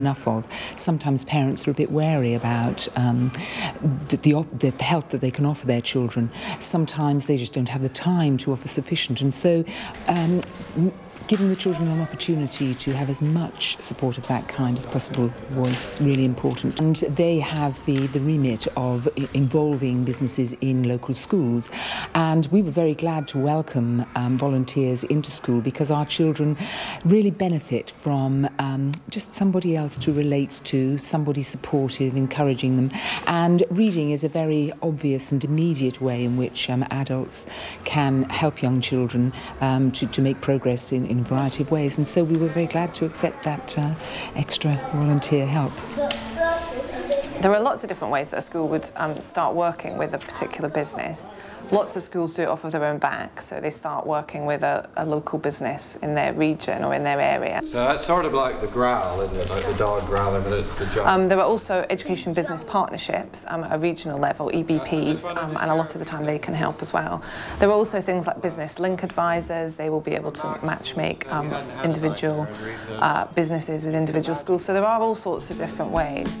enough of. Sometimes parents are a bit wary about the help that they can offer their children. Sometimes they just don't have the time to offer sufficient, and so giving the children an opportunity to have as much support of that kind as possible was really important. And they have the remit of involving businesses in local schools, and we were very glad to welcome volunteers into school, because our children really benefit from just somebody else to relate to, somebody supportive, encouraging them. And reading is a very obvious and immediate way in which adults can help young children to make progress in a variety of ways, and so we were very glad to accept that extra volunteer help. There are lots of different ways that a school would start working with a particular business. Lots of schools do it off of their own back, so they start working with a local business in their region or in their area. So that's sort of like the growl, isn't it? Like the dog growling, but it's the job. There are also education business partnerships at a regional level, EBPs, and a lot of the time they can help as well. There are also things like business link advisors. They will be able to match make individual businesses with individual schools. So there are all sorts of different ways.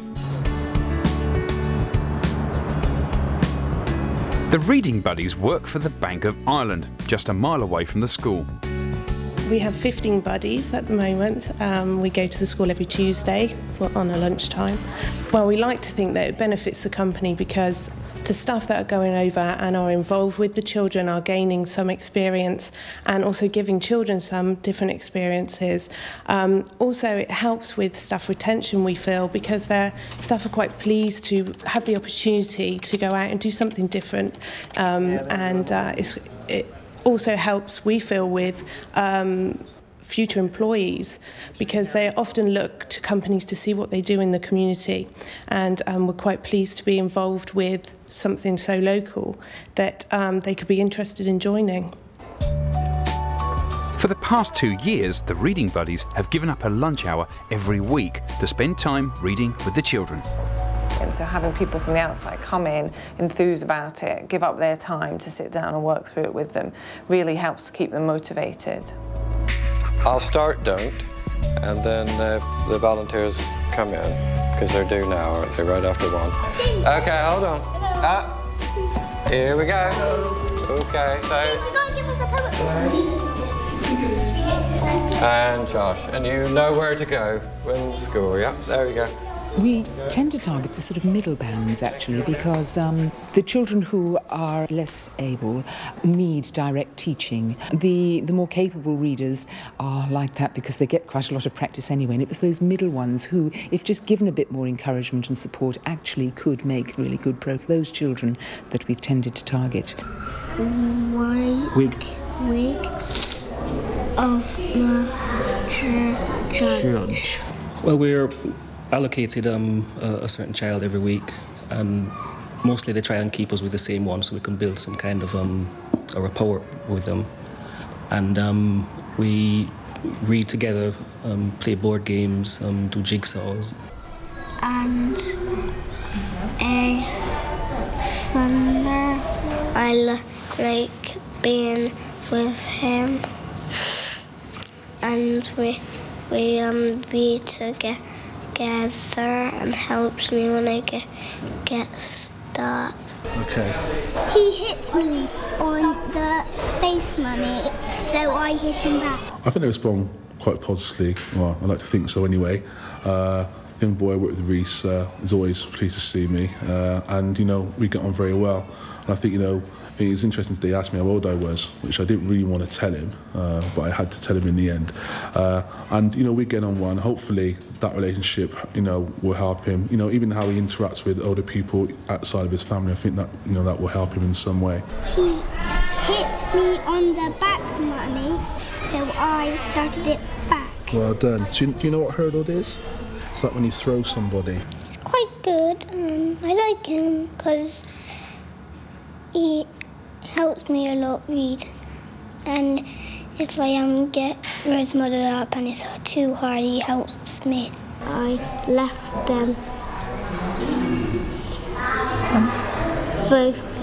The Reading Buddies work for the Bank of Ireland, just a mile away from the school. We have 15 buddies at the moment. We go to the school every Tuesday on a lunchtime. Well, we like to think that it benefits the company, because the staff that are going over and are involved with the children are gaining some experience and also giving children some different experiences. Also, it helps with staff retention, we feel, because their staff are quite pleased to have the opportunity to go out and do something different, it also helps, we feel, with future employees, because they often look to companies to see what they do in the community, and we're quite pleased to be involved with something so local that they could be interested in joining. For the past 2 years, the Reading Buddies have given up a lunch hour every week to spend time reading with the children. And so having people from the outside come in, enthuse about it, give up their time to sit down and work through it with them, really helps to keep them motivated. I'll start don't, and then the volunteers come in, because they're due now, aren't they, right after 1. Okay, hold on. Here we go. Okay, so... And Josh, and you know where to go when school, yeah? There we go. We tend to target the sort of middle bands, actually, because the children who are less able need direct teaching. The more capable readers are like that because they get quite a lot of practice anyway, and it was those middle ones who, if just given a bit more encouragement and support, actually could make really good progress. Those children that we've tended to target. One week of church. Well, we're allocated a certain child every week, and mostly they try and keep us with the same one so we can build some kind of a rapport with them. And we read together, play board games, do jigsaws. And Thunder, I like being with him, and we read together, and helps me when I get stuck. Okay. He hit me on the face, Mummy, so I hit him back. I think they respond quite positively. Well, I like to think so anyway. Young boy I work with, Reese, is always pleased to see me, and we get on very well. And I think it was interesting today. He asked me how old I was, which I didn't really want to tell him, but I had to tell him in the end. And we get on one. Hopefully, that relationship, will help him. Even how he interacts with older people outside of his family. I think that that will help him in some way. He hit me on the back, Mummy, so I started it back. Well done. Do you know what hurdle is? It's like when you throw somebody. It's quite good, and I like him because he helps me a lot read, and if I get words muddled up and it's too hard, he helps me. I left them both